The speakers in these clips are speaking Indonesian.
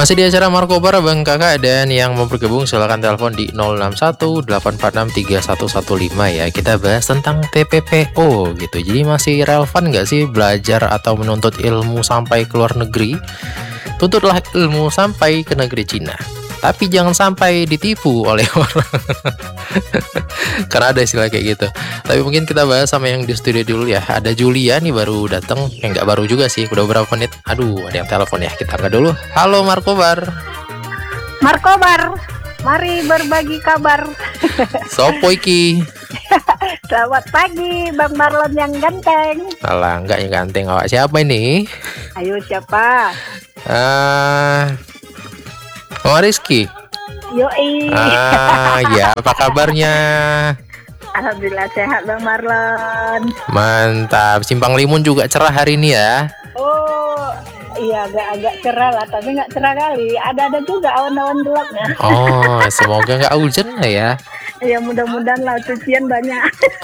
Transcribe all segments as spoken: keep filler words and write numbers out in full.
Masih di acara Markobar Bang Kakak, dan yang mau bergabung silahkan telepon di nol enam satu delapan empat enam tiga satu satu lima ya. Kita bahas tentang T P P O gitu. Jadi masih relevan nggak sih belajar atau menuntut ilmu sampai ke luar negeri? Tuntutlah ilmu sampai ke negeri Cina, tapi jangan sampai ditipu oleh orang. Karena ada istilah kayak gitu. Tapi mungkin kita bahas sama yang di studio dulu ya. Ada Julia nih baru datang, yang nggak baru juga sih, udah berapa menit. Aduh, ada yang telepon ya, kita angkat dulu. Halo Markobar. Markobar, mari berbagi kabar. Sopo iki? Selamat pagi Bang Marlon yang ganteng. Alah, enggak yang ganteng. Awak siapa ini? Ayo siapa? Ah, uh, Rizky. Yoi. Ah, ya, apa kabarnya? Alhamdulillah sehat Bang Marlon. Mantap. Simpang Limun juga cerah hari ini ya. Oh, iya agak-agak cerah lah, tapi nggak cerah kali. Ada-ada juga awan-awan gelapnya. Oh, semoga nggak hujan lah ya. Ya mudah-mudahan lah, cucian banyak.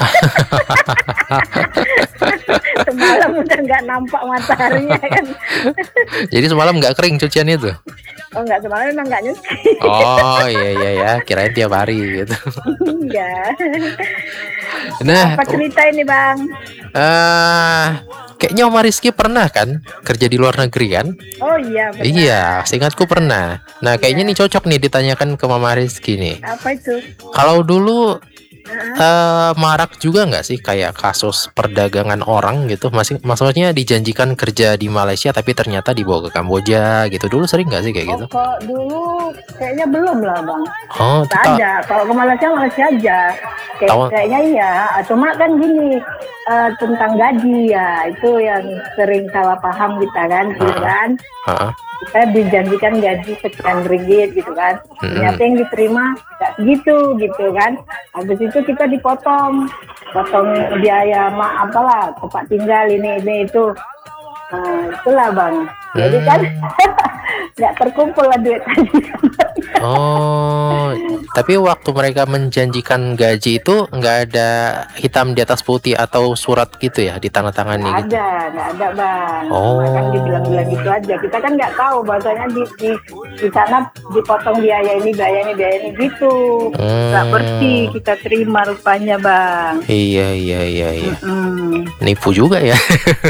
Semalam udah nggak nampak mataharinya kan. Jadi semalam nggak kering cucian itu? Oh nggak, semalam memang nggak nyuci. Oh iya iya ya, kirain tiap hari gitu. Enggak. Nah, apa cerita ini Bang? Uh, kayaknya Om Rizky pernah kan kerja di luar negeri kan? Oh iya benar. Iya, seingatku pernah. Nah kayaknya nih cocok nih ditanyakan ke Mama Rizky nih. Apa itu? Kalau dulu uh, marak juga nggak sih kayak kasus perdagangan orang gitu? Masih, maksudnya dijanjikan kerja di Malaysia tapi ternyata dibawa ke Kamboja gitu. Dulu sering nggak sih kayak gitu? Oh, kok dulu kayaknya belum lah Bang. Oh, nggak ada. Kalau ke Malaysia Malaysia aja. Kayak, Tahu... kayaknya iya. Cuma kan gini uh, tentang gaji ya, itu yang sering salah paham kita kan, gitu kan. Uh-uh. Kita dijanjikan gaji sekian ringgit gitu kan, ternyata yang diterima nggak segitu gitu kan. Habis itu kita dipotong, potong biaya ma apalah tempat tinggal ini ini itu, nah, itulah Bang. Jadi kan nggak terkumpul lah duit tadi. Oh, tapi waktu mereka menjanjikan gaji itu nggak ada hitam di atas putih atau surat gitu ya ditandatangani gitu? Ada, nggak ada Bang. Oh. Kan dibilang-bilang gitu aja. Kita kan nggak tahu bahasanya di, di di sana dipotong biaya ini, biaya ini, biaya ini gitu. Nggak Hmm. bersih kita terima rupanya Bang. Iya iya iya iya. Mm-mm. Nipu juga ya.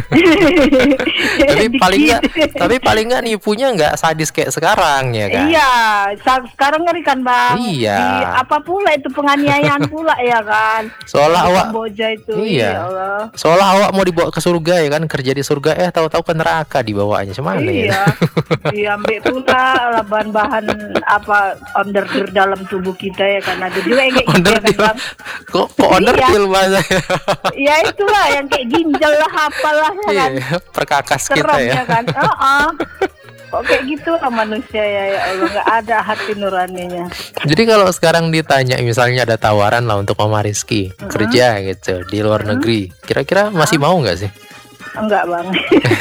Tapi paling nggak, tapi paling nggak nipunya nggak sadis kayak sekarang ya kan? Iya, sekarang ngeri kan Bang. Iya. Di apa pula itu penganiayaan pula ya kan. Seolah awak Kamboja itu. Iya. Ya Allah. Seolah awak mau dibawa ke surga ya kan, kerja di surga eh tahu-tahu ke neraka dibawanya. Cuman Iya. Diambil pula lah bahan-bahan apa onderdil dalam tubuh kita ya kan, ada juga yang kayak gitu ya kan Bang. Kok kok onderdil bahasa? Ya itulah yang kayak ginjal lah apalah ya kan. Iya, perkakas kita Serem ya. ya kan. Heeh. Kok kayak gitu lah manusia ya, ya Allah, nggak ada hati nuraninya. Jadi kalau sekarang ditanya misalnya ada tawaran lah untuk Mama Rizky uh-huh. kerja gitu di luar uh-huh. negeri, kira-kira masih uh-huh. mau nggak sih? Enggak Bang.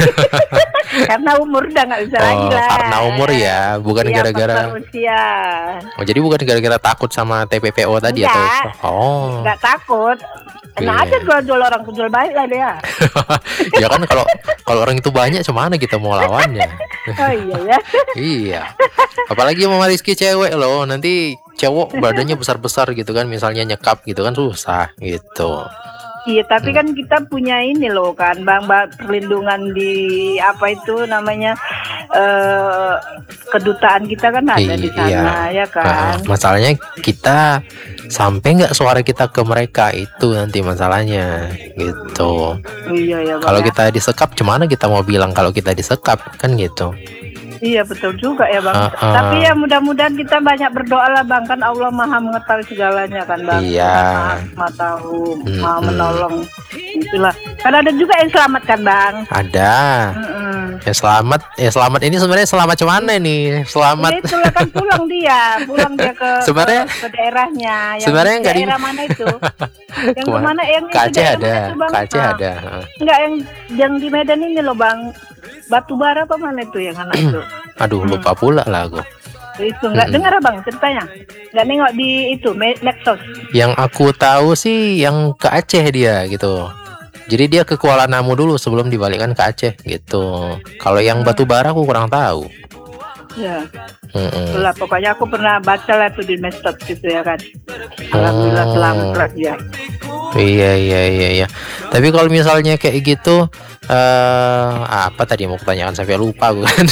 Karena umur udah nggak bisa oh, lagi lah. Karena umur ya, bukan ya, gara-gara usia. Oh, jadi bukan gara-gara takut sama T P P O tadi enggak. atau? Oh. Enggak takut. Nah, ada jual-jual orang jual baik lah dia. Ya kan kalau kalau orang itu banyak, cuman kita mau lawannya. Oh iya ya. Iya. Apalagi Mama Rizky cewek loh, nanti cowok badannya besar-besar gitu kan, misalnya nyekap gitu kan susah gitu. Iya, tapi kan kita punya ini loh kan Bang, Bang, perlindungan di apa itu namanya eh, kedutaan kita kan ada I, di sana iya. ya kan. Uh, masalahnya kita sampai nggak suara kita ke mereka, itu nanti masalahnya gitu. Iya ya. Kalau kita disekap, gimana kita mau bilang kalau kita disekap kan gitu. Iya betul juga ya Bang. Uh, uh. Tapi ya mudah-mudahan kita banyak berdoa lah Bang, kan Allah Maha mengetahui segalanya kan Bang. Iya. Maha tahu, hmm, Maha menolong. Itulah. Kan ada juga yang selamat kan Bang. Ada. Hmm. Ya selamat, ya selamat ini sebenarnya selamat cuman nih. Selamat. Ya, itulah kan pulang dia, pulang dia ke sebenarnya ke, ke daerahnya. Yang sebenarnya nggak di daerah mana itu? Yang Kemana? Kemana? Yang K Aceh ada. K Aceh ah. ada. Enggak, yang yang di Medan ini loh Bang. Batu bara apa mana itu yang anak itu? Aduh lupa hmm. pula lah aku. Itu nggak hmm. dengar Bang ceritanya? Nggak nengok di itu medsos? Yang aku tahu sih yang ke Aceh dia gitu. Jadi dia ke Kuala Namu dulu sebelum dibalikkan ke Aceh gitu. Kalau yang batu bara aku kurang tahu. Ya. Mm-mm. Itulah pokoknya aku pernah baca lah tuh di medsos gitu ya kan. Alhamdulillah Oh. selamat lah dia. Iya iya iya iya. Tapi kalau misalnya kayak gitu, eh apa tadi mau pertanyaan sampai lupa gue kan.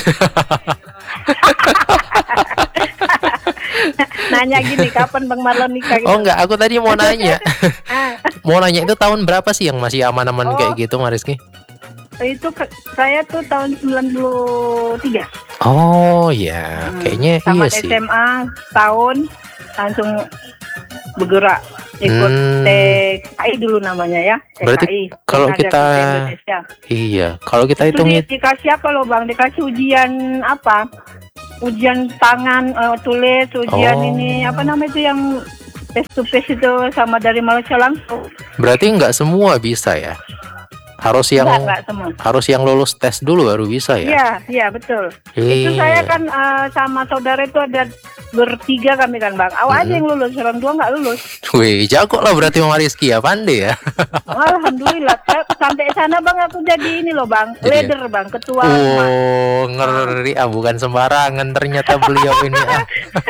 Nanya gini, kapan Bang Marlon nikah gitu? Oh enggak, aku tadi mau nanya. Ah, Mau nanya itu tahun berapa sih yang masih aman-aman Oh. kayak gitu, Mariski? itu ke- saya tuh tahun sembilan puluh tiga. Oh ya, Hmm, kayaknya iya tamat sih. S M A tahun langsung bergerak ikut Hmm. T K I dulu namanya ya. Berarti T K I, kalau Tenaga kita- Kerja Indonesia. Iya, kalau kita Itu hitung di, dikasih apa loh Bang? Dikasih ujian apa? Ujian tangan, eh, tulis, ujian Oh. ini apa namanya itu yang face to face itu sama dari Malaysia langsung. berarti nggak semua bisa ya? Harus yang Enggak, enggak semua. harus yang lulus tes dulu baru bisa ya? Iya, iya betul. Itu Iya. saya kan eh, sama saudara itu ada bertiga kami kan Bang. Awal aja yang lulus, orang dua nggak lulus. Wih, jago lah berarti Mama Rizky ya, pandai ya. Alhamdulillah. Sa- Sampai sana Bang aku jadi ini loh Bang, Jadi- leader Bang, ketua. rumah. Oh, ngeri ah, bukan sembarangan ternyata beliau ini ah.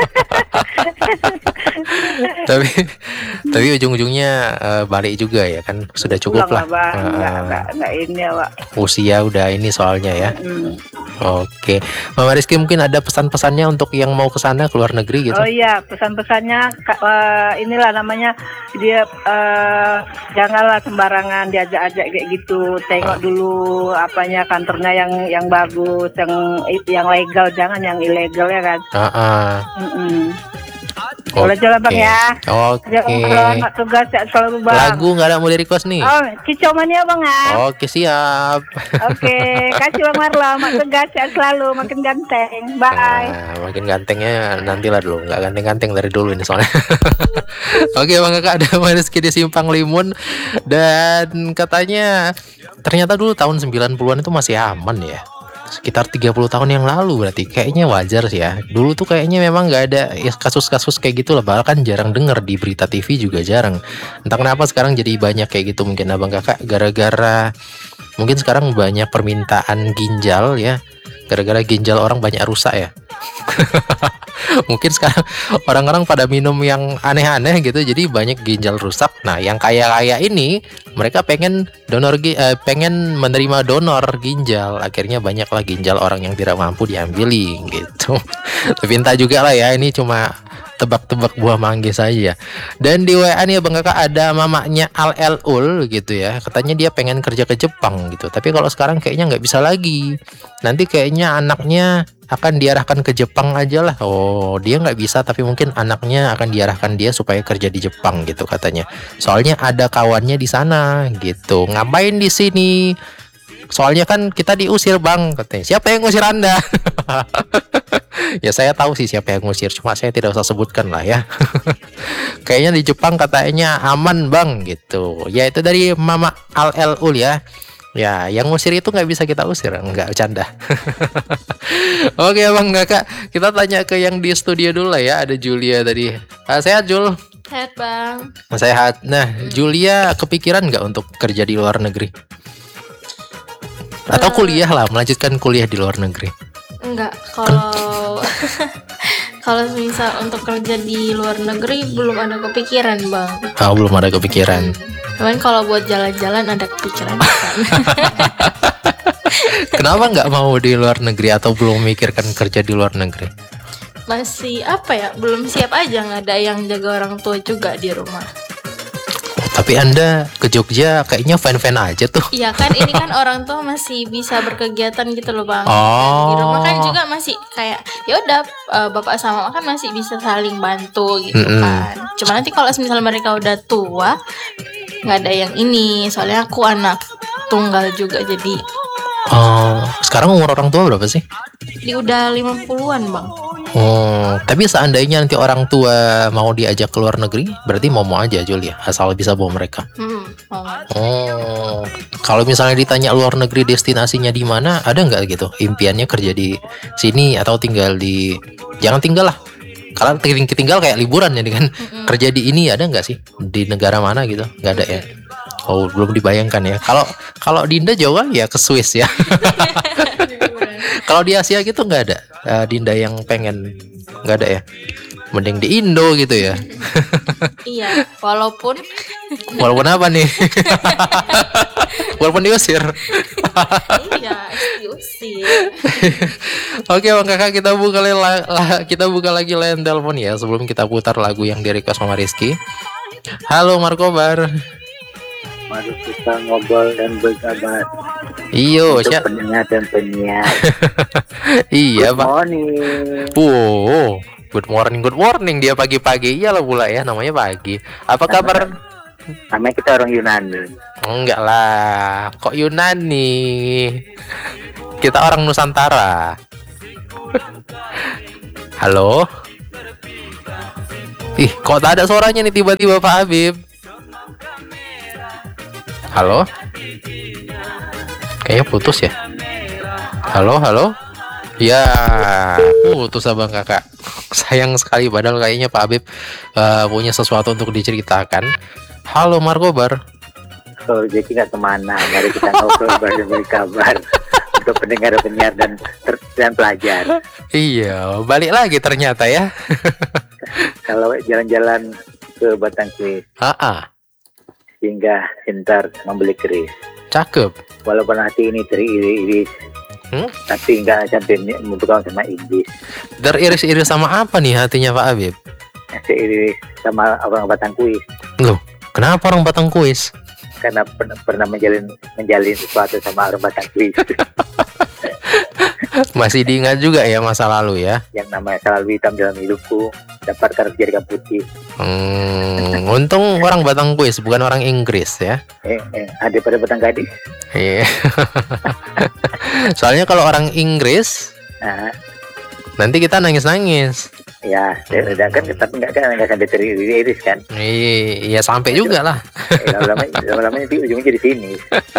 tapi tapi ujung-ujungnya eh, balik juga ya kan, sudah cukup Pulang lah. Bang. Eh, Enggak, enggak, enggak ini ya Pak. usia udah ini soalnya ya. Hmm. Oke, Mama Rizky mungkin ada pesan-pesannya untuk yang mau ke sana, ke luar negeri gitu. Oh iya, pesan-pesannya ka- eh, inilah namanya dia eh, janganlah sembarangan diajak-ajak kayak gitu. Tengok Ah. dulu apanya kantornya yang yang bagus, yang yang legal, jangan yang ilegal ya kan. Ah, ah. Mm-mm. Boleh jalan Bang Oke. ya. Oke. Jangan selamat tugas sehat selalu Bang. Lagu nggak ada mau di request nih? Oh, Kicau Mania Bang ya. Oke, siap. Oke, kasih Bang Marlon, mak tegas sehat selalu, makin ganteng. Bye. Nah, makin gantengnya nantilah dulu, nggak ganteng-ganteng dari dulu ini soalnya. Oke Bang Kakak, ada Mama Rizky di Simpang Limun. Dan katanya ternyata dulu tahun sembilan puluhan itu masih aman ya. Sekitar tiga puluh tahun yang lalu, berarti kayaknya wajar sih ya. Dulu tuh kayaknya memang nggak ada ya, kasus-kasus kayak gitu lah, bahkan jarang denger di berita T V juga jarang. Entah kenapa sekarang jadi banyak kayak gitu, mungkin Abang Kakak gara-gara mungkin sekarang banyak permintaan ginjal ya, gara-gara ginjal orang banyak rusak ya. Mungkin sekarang orang-orang pada minum yang aneh-aneh gitu, jadi banyak ginjal rusak. Nah, yang kaya-kaya ini mereka pengen donor gi- eh, pengen menerima donor ginjal. Akhirnya banyaklah ginjal orang yang tidak mampu diambilin gitu. Tapi entah juga lah ya, ini cuma tebak-tebak buah manggis saja. Dan di W A nih Bang Kakak ada mamanya Al El Ul gitu ya. Katanya dia pengen kerja ke Jepang gitu. Tapi kalau sekarang kayaknya nggak bisa lagi. Nanti kayaknya anaknya akan diarahkan ke Jepang aja lah. Oh, dia nggak bisa, tapi mungkin anaknya akan diarahkan dia supaya kerja di Jepang gitu katanya. Soalnya ada kawannya di sana gitu. Ngapain di sini? Soalnya kan kita diusir Bang katanya. Siapa yang ngusir Anda? Ya saya tahu sih siapa yang ngusir, cuma saya tidak usah sebutkan lah ya. Kayaknya di Jepang katanya aman Bang gitu. Ya itu dari Mama Al El Ul ya. Ya yang ngusir itu nggak bisa kita usir, nggak bercanda. Oke Bang Kakak, kita tanya ke yang di studio dulu lah ya. Ada Julia tadi. Ah, sehat Jul? Sehat Bang. Sehat. Nah Julia kepikiran nggak untuk kerja di luar negeri? Atau kuliah lah, melanjutkan kuliah di luar negeri? Enggak, kalau kalau misal untuk kerja di luar negeri belum ada kepikiran Bang. Ah, belum ada kepikiran. Cuman kalau buat jalan-jalan ada kepikiran kan. Kenapa nggak mau di luar negeri atau belum memikirkan kerja di luar negeri? Masih apa ya? Belum siap aja, nggak ada yang jaga orang tua juga di rumah. Tapi Anda ke Jogja kayaknya fan-fan aja tuh. Iya kan, ini kan orang tua masih bisa berkegiatan gitu loh Bang. Oh. Di rumah kan juga masih kayak ya udah eh, bapak sama mama kan masih bisa saling bantu gitu Mm-mm. kan. Cuma nanti kalau misalnya mereka udah tua nggak ada yang ini. Soalnya aku anak tunggal juga jadi Oh, sekarang umur orang tua berapa sih? di udah lima puluhan Bang. Oh, tapi seandainya nanti orang tua mau diajak ke luar negeri, berarti mau-mau aja Julia, asal bisa bawa mereka. Hmm, mau. Oh, kalau misalnya ditanya luar negeri destinasinya di mana, ada nggak gitu impiannya kerja di sini atau tinggal di, jangan tinggal lah. Kalau ting- tinggal kayak liburan ya kan, kerja di ini ada nggak sih di negara mana gitu? Nggak ada ya. Oh, belum dibayangkan ya. Kalau kalau Dinda Jawa ya ke Swiss ya. Kalau di Asia gitu nggak ada eh, Dinda yang pengen, nggak ada ya? Mending di Indo gitu ya. Iya, walaupun Walaupun apa nih? Walaupun diusir. iya eksklusif. Oke Bang Kakak, kita buka la- la- kita buka lagi line telepon ya sebelum kita putar lagu yang di request sama Rizky. Halo Markobar. Mari kita ngobrol dan berkabar Iyo, untuk siap. pendengar dan penyiar. Iya Good Pak. morning. Wow, good morning, good morning dia pagi-pagi. Iyalah pula ya, namanya pagi. Apa kabar? Namanya kita orang Yunani. Enggak lah, kok Yunani? Kita orang Nusantara. Halo? Ih, kok tak ada suaranya nih tiba-tiba Pak Habib? Halo? Kayaknya putus ya? Halo, halo? Ya, putus Abang Kakak. Sayang sekali, padahal kayaknya Pak Habib uh, punya sesuatu untuk diceritakan. Halo Markobar. Kalau rezeki nggak kemana, mari kita ngobrol dan berkabar untuk pendengar dan penyiar dan ter- dan pelajar. Iya, balik lagi ternyata ya. Kalau jalan-jalan ke Batang Kuis Ah, hingga Sintar membeli keris. cakep. Walaupun hati ini teriris-iris, Hmm? tapi nggak sampai membuka sama iblis. Teriris-iris sama apa nih hatinya Pak Habib? Seiris sama orang Batang Kuis Loh, kenapa orang Batang Kuis? karena pernah, pernah menjalin menjalin sesuatu sama orang Batang Kuis. Masih diingat juga ya masa lalu ya. Yang namanya selalu hitam dalam hidupku dapat karena jadikan putih. Hmm, untung orang Batang Kuis bukan orang Inggris ya. Eh, eh, ada pada Batang Gadis. Iya. Soalnya kalau orang Inggris Nah, nanti kita nangis-nangis. ya, sedangkan tapi nggak kan nggak sampai teriris kan. Iya, sampai juga lah. Eh, lama-lama lama-lama nanti ujungnya jadi sini.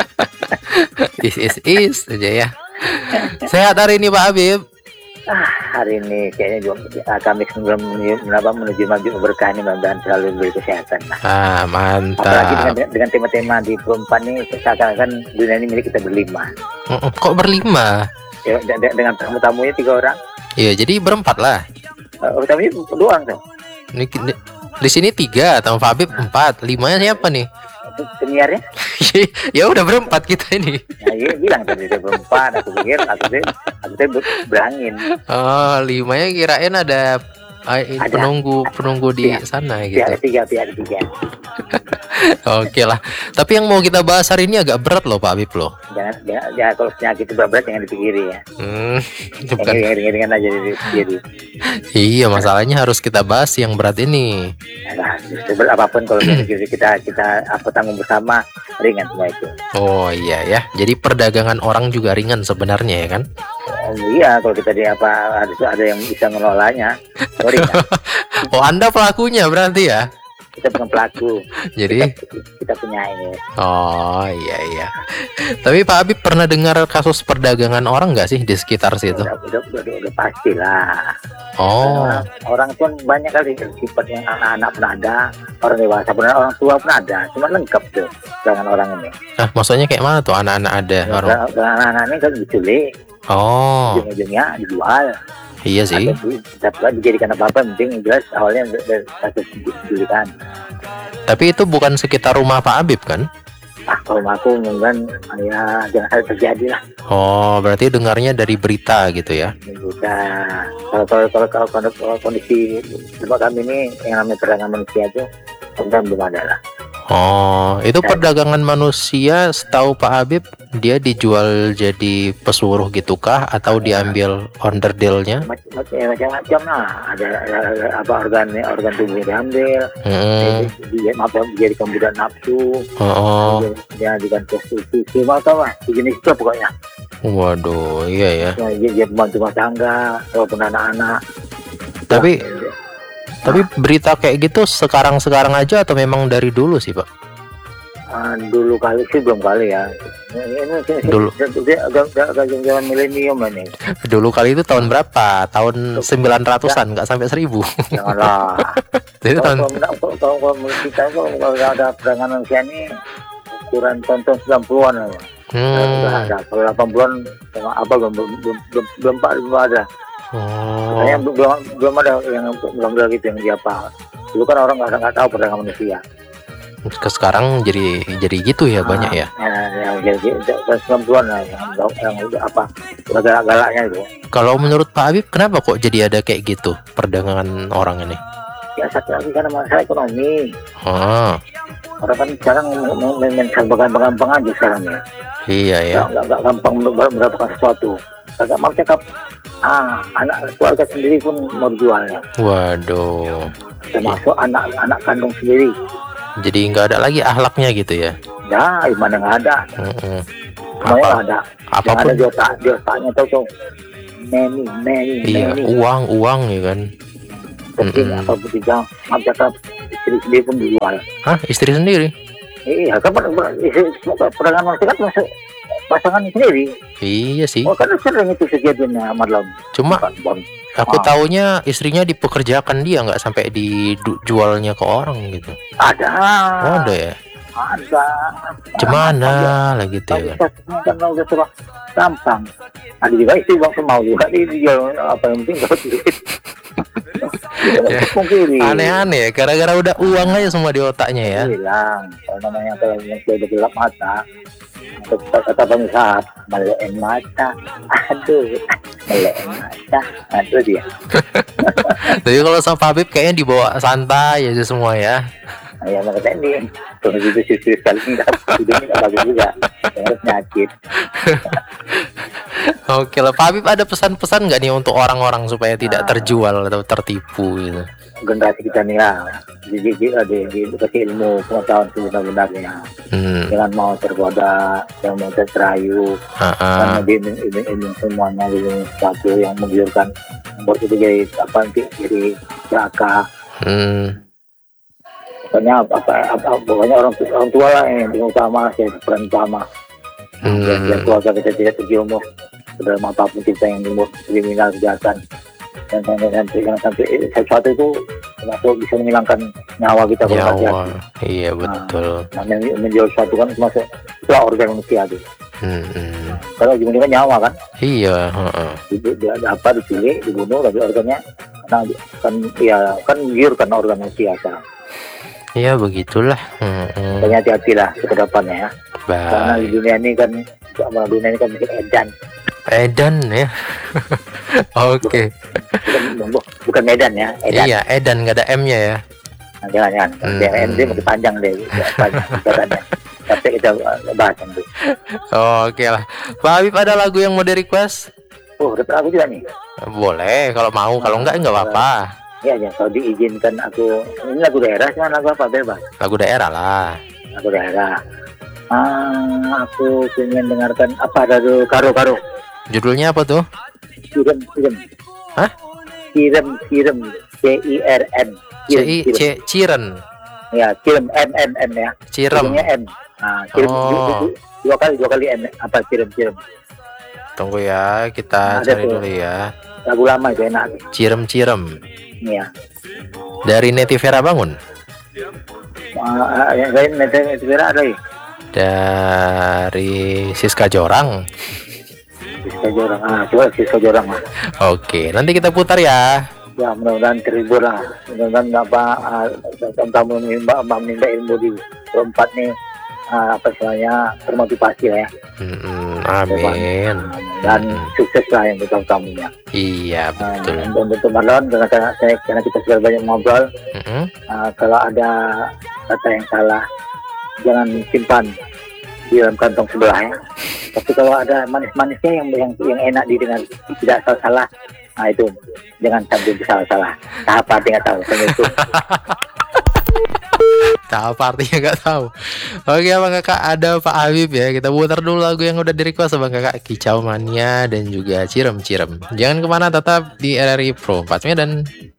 Is is is aja ya. Sehat hari ini Pak Habib. Ah, hari ini kayaknya juga ah, Kamis belum menapa menuju maju berkah ini, mudah-mudahan selalu diberi kesehatan. Nah, Ah, apalagi dengan, mantap. dengan tema-tema di perempuan ini seakan-akan dunia ini milik kita berlima. Mm-mm, kok berlima? Ya, de- de- dengan tamu-tamunya tiga orang. Iya, jadi berempat lah. Oh, tamunya doang tuh. Ini, di, di sini tiga, sama Pak Habib empat. Limanya siapa nih? Penyiarnya? Ya udah berempat kita ini. Nah, iya bilang tadi dia berempat, aku pikir aku tuh aku tuh ber- berangin. Oh, limanya kirain ada, ah, ini Ada. penunggu penunggu di Iya. sana Pihak gitu. ketiga, pihak ketiga. Oke lah. Tapi yang mau kita bahas hari ini agak berat loh Pak Habib loh. Jangan, jangan, ya kalau penyakit itu berat jangan dipikiri ya. Hmm, itu Yang bukan. ringan-ringan aja jadi. jadi. Iya, masalahnya harus kita bahas yang berat ini. Nah, seberat apapun kalau kita kita kita apa tanggung bersama ringan semua itu. Oh iya ya. Jadi perdagangan orang juga ringan sebenarnya ya kan? Oh, iya kalau kita di apa harus ada yang bisa mengelolanya. Oh, ringan. Oh, Anda pelakunya berarti ya. Kita bukan pelaku. Jadi Kita, kita punya ini. oh iya iya. Tapi Pak Habib pernah dengar kasus perdagangan orang nggak sih di sekitar situ? Udah, udah, udah, udah, udah pasti lah. Oh, Orang, orang pun banyak kali sifat yang anak-anak pun ada, orang dewasa pun ada, orang tua pun ada, cuma lengkap tuh dengan orang ini. nah maksudnya kayak mana tuh anak-anak ada orang? Dengan dengan anak-anak ini kan diculik, Oh, ujung-ujungnya dijual, iya sih. atau di- tapi nggak dijadikan apa-apa, penting jelas awalnya dari kasus penculikan. Tapi itu bukan sekitar rumah Pak Habib kan? Ah, kalau aku mungkin ya jangan sampai terjadi lah. Oh, berarti dengarnya dari berita gitu ya? Kita kalau kalau kalau, kalau, kalau, kalau kondisi tempat kami ini yang namanya perdagangan manusia itu sebenarnya belum ada lah. Oh, itu perdagangan manusia setahu Pak Habib dia dijual jadi pesuruh gitukah atau diambil onderdilnya? Macam ya, macam-macam lah. Ada, ada, ada apa organ organ tubuhnya diambil, Hmm. dia apa dijadikan budak nafsu, Oh, dia dijadikan prostitusi, mau tahu lah, jenis itu pokoknya. waduh, iya ya. Ya, dia, dia pembantu rumah tangga, walaupun anak-anak. Tapi Ya, tapi berita kayak gitu sekarang-sekarang aja atau memang dari dulu sih, Pak? ah, dulu kali sih belum kali ya. Ini, ini, ini Dulu. dia, dia agak agak agak zaman milenium lah nih. Dulu kali itu tahun berapa? Tahun sembilan ratusan, nggak sampai seribu. Janganlah. Jadi Kalau tahun kalau kalau kalau kalau menurut kita kalau kalau ada perdagangan manusia ini ukuran tahun-tahun sembilan puluhan lah. Nggak Hmm. ada. Kalau delapan bulan sama apa belum belum belum belum, belum, Pak, belum ada. Oh. Saya belum belum ada yang belum ada gitu yang diapa. Dulu kan orang nggak nggak tahu perdagangan manusia. Ke sekarang jadi jadi gitu ya banyak ya. Nah, yang jadi sembilan bulan lah yang, yang udah apa udah galak-galaknya itu. Kalau menurut Pak Habib kenapa kok jadi ada kayak gitu perdagangan orang ini? Ya satu lagi karena masalah ekonomi. Oh. Orang kan sekarang main gampang-gampang aja sekarang ya. Iya ya. Nggak nggak gampang mendapatkan sesuatu. Kagak mau cakap. Ah, anak keluarga sendiri pun mau jualnya. Waduh. Termasuk anak-anak kandung sendiri. Jadi nggak ada lagi akhlaknya gitu ya. Ya, mana nggak ada. Mm-mm. Semuanya Apa- ada. Yang apapun. ada di otak, di otaknya tuh tuh. Meni, meni, Iya, meni. uang uang ya kan. Penting Mm-mm. apa bertiga. Maaf cakap. Istri sendiri pun dijual. Hah, istri sendiri? Iya, kan per- per- istri- perdagangan manusia kan masuk pasangan sendiri. Iya sih. Oh, kan sering itu kejadiannya Marlon. Cuma Bang. aku Ah. taunya istrinya dipekerjakan dia nggak sampai dijualnya ke orang gitu. Ada. Oh, ada ya. Ada. Cemana lah gitu ya kan. Kan udah sudah gampang. Ada juga istri bang semau juga dia dijual apa yang penting dapat duit. Ya. Mungkin Aneh-aneh ya, gara-gara udah uang aja semua di otaknya ya. bilang kalau namanya kalau yang sudah gelap mata kata kata pengusaha melein mata, aduh melein mata, aduh dia. Jadi kalau sama Pak Habib kayaknya dibawa santai aja semua ya. Nah, ya makanya ini kalau gitu sisi sekali nggak hidupnya nggak bagus juga, harus nyakit. Oke lah, Pak Habib ada pesan-pesan nggak nih untuk orang-orang supaya tidak Nah. terjual atau tertipu gitu? Generasi kita nih lah, jadi ada di dikasih ilmu pengetahuan sebenar-benarnya. Hmm. Jangan mau tergoda, jangan mau terterayu, ah, ah. karena dia ingin semuanya ingin sesuatu yang menggiurkan, membuat itu jadi apa nanti jadi neraka. Hmm. Pokoknya apa, apa, apa pokoknya orang orang tua lah yang utama, yang peran utama. Hmm. Biar, biar keluarga kita tidak terjerumus ke dalam apapun kita yang dimulai kriminal kejahatan dan sampai sampai yang sampai sesuatu itu termasuk bisa menghilangkan nyawa kita kalau Nyawa. hati-hati. Iya betul. Nah, yang menjual sesuatu kan termasuk itulah organ manusia itu. Hmm, hmm. Kalau ujungnya kan nyawa kan, Iya. heeh. dia, dia ada apa diculik, dibunuh, tapi organnya nah, kan ya kan giurkan organ manusia sekarang. Iya begitulah. Hmm, hmm. Makanya hati-hatilah ke depannya ya. Karena di Baik. dunia ini kan sama dunia ini kan mungkin edan, Edan ya. Oke. bukan, bukan medan ya, edan. Iya, Edan nggak ada M-nya ya. Nah, jangan jangan. Hmm. D M D masih panjang deh, panjang singkatannya. Tapi kita bahas nanti. Oke lah. Pak Habib ada lagu yang mau di request? Oh, dapat aku juga nih. Boleh, kalau mau. Kalau enggak, enggak apa-apa. Ya, ya, kalau diizinkan aku, ini lagu daerah, cuma lagu apa bebas. Lagu daerah lah. Lagu daerah. Ah, aku ingin dengarkan apa ada tuh karo-karo. Judulnya apa tuh? Kirem, kirem. Hah? Kirem, kirem. C I R M. C I C Ciren. Ya, kirem M M M ya. Cirem. Ujungnya M. Nah, kirem Oh. dua, dua, dua kali, dua kali M. Apa kirem, kirem. Tunggu ya, kita Ada cari tuh. dulu ya. Lagu lama itu enak. Cirem-cirem. Ya. Dari Neti Vera Bangun. Ah, yang lain nanti segera ada ya. Dari Siska Jorang. Siska Jorang, ah coba Siska Jorang lah. Oke, nanti kita putar ya. Ya mudah-mudahan terhibur lah. Mudah-mudahan apa uh, tamu menimba, menimba ilmu di tempat nih ah, apa istilahnya termotivasi lah ya. Mm-mm, amin. Dan Mm-mm. sukses lah yang kita tamunya. Iya Nah, betul. untuk untuk Marlon karena saya, saya- karena kita sudah banyak ngobrol, Mm-mm. ah, kalau ada kata yang salah jangan simpan di dalam kantong sebelah ya. Tapi kalau ada manis-manisnya yang yang yang enak didengar tidak salah-salah, nah itu jangan sampai salah-salah. Tahap hati nggak tahu. Itu Tahu apa artinya nggak tahu. Oke Bang Kakak, ada Pak Habib ya. Kita putar dulu lagu yang udah di request Bang Kakak, Kicau Mania dan juga Cirem-Cirem. Jangan kemana, tetap di R R I Pro empat Medan.